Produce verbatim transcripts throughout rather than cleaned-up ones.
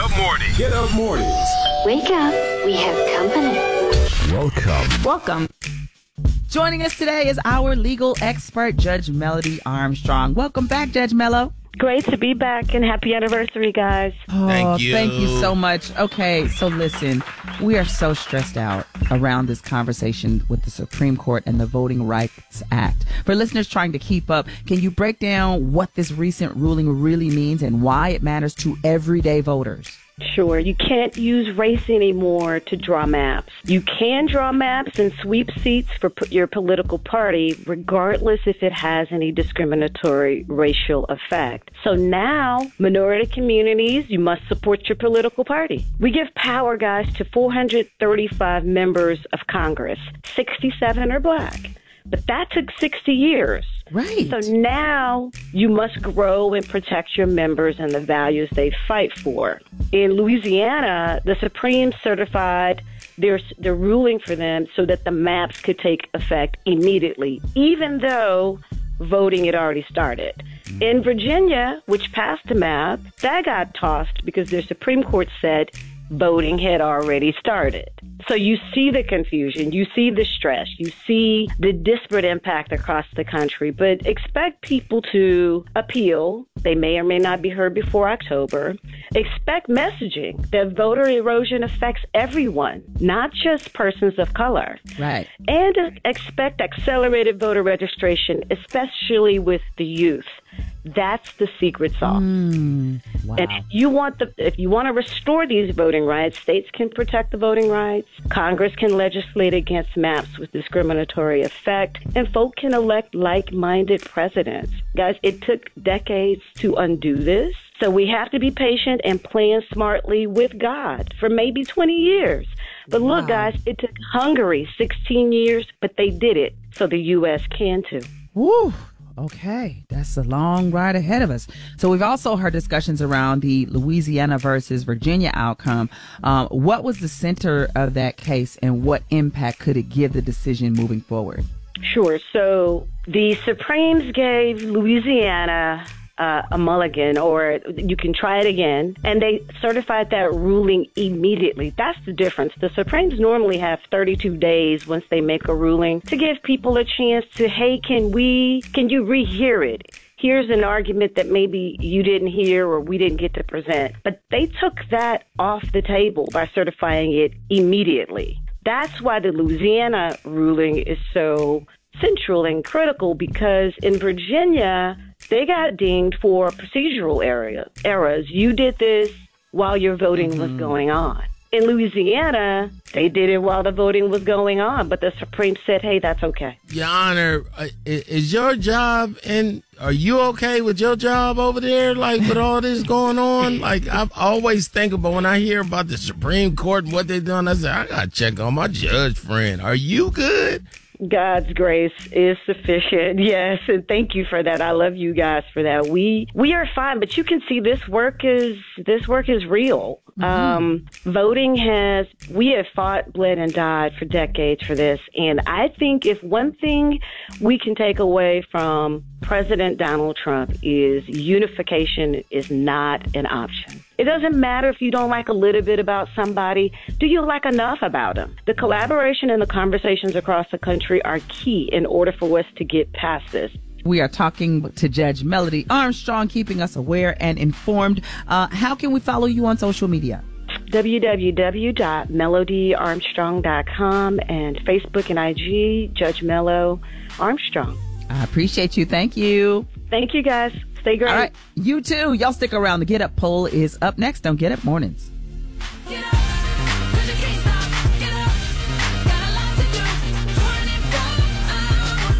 Up Morning. Get Up Mornings. Wake up. We have company. Welcome. Welcome. Joining us today is our legal expert, Judge Melody Armstrong. Welcome back, Judge Mello. Great to be back, and happy anniversary, guys. Oh, Thank you. Thank you so much. Okay, so listen, we are so stressed out around this conversation with the Supreme Court and the Voting Rights Act. For listeners trying to keep up, can you break down what this recent ruling really means and why it matters to everyday voters? Sure. You can't use race anymore to draw maps. You can draw maps and sweep seats for p- your political party, regardless if it has any discriminatory racial effect. So now, minority communities, you must support your political party. We give power, guys, to four hundred thirty-five members of Congress. sixty-seven are black. But that took sixty years. Right. So now you must grow and protect your members and the values they fight for. In Louisiana, the Supreme certified their, their ruling for them so that the maps could take effect immediately, even though voting had already started. In Virginia, which passed the map, that got tossed because their Supreme Court said voting had already started. So you see the confusion, you see the stress, you see the disparate impact across the country, but expect people to appeal. They may or may not be heard before October. Expect messaging that voter erosion affects everyone, not just persons of color. Right. And expect accelerated voter registration, especially with the youth. That's the secret sauce. Mm, wow. And if you want the if you want to restore these voting rights, states can protect the voting rights, Congress can legislate against maps with discriminatory effect, and folk can elect like-minded presidents. Guys, it took decades to undo this, so we have to be patient and plan smartly with God for maybe twenty years. But look, Wow. guys, it took Hungary sixteen years, but they did it, so the U S can too. Woo. Okay, that's a long ride ahead of us. So we've also heard discussions around the Louisiana versus Virginia outcome. Um, what was the center of that case, and what impact could it give the decision moving forward? Sure. So the Supremes gave Louisiana uh, a mulligan, or you can try it again, and they certified that ruling immediately. That's the difference. The Supremes normally have thirty-two days once they make a ruling to give people a chance to, hey, can we, can you rehear it? Here's an argument that maybe you didn't hear or we didn't get to present. But they took that off the table by certifying it immediately. That's why the Louisiana ruling is so central and critical, because in Virginia, they got dinged for procedural area, errors. You did this while your voting mm-hmm. was going on. In Louisiana, they did it while the voting was going on, but the Supreme said, hey, that's okay. Your Honor, uh, is your job, and are you okay with your job over there, like, with all this going on? Like, I always think about when I hear about the Supreme Court and what they're doing, I say, I got to check on my judge friend. Are you good? God's grace is sufficient. Yes, and thank you for that. I love you guys for that. We we are fine, but you can see this work is this work is real. Mm-hmm. Um, voting has we have fought, bled, and died for decades for this, and I think if one thing we can take away from President Donald Trump is unification is not an option. It doesn't matter if you don't like a little bit about somebody. Do you like enough about them? The collaboration and the conversations across the country are key in order for us to get past this. We are talking to Judge Melody Armstrong, keeping us aware and informed. Uh, how can we follow you on social media? w w w dot melody armstrong dot com and Facebook and I G, Judge Mello Armstrong. I appreciate you. Thank you. Thank you, guys. Stay great. All right. You too. Y'all stick around. The Get Up poll is up next on Get Up Mornings. Get up, 'cause you can't stop. Get up, got a lot to do. twenty-four hours,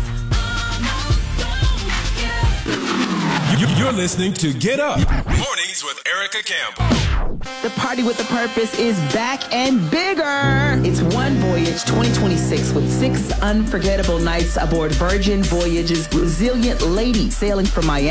almost gone. Get up. You- You're listening to Get Up Mornings with Erica Campbell. The Party with the Purpose is back and bigger. It's One Voyage twenty twenty-six with six unforgettable nights aboard Virgin Voyage's Resilient Lady sailing from Miami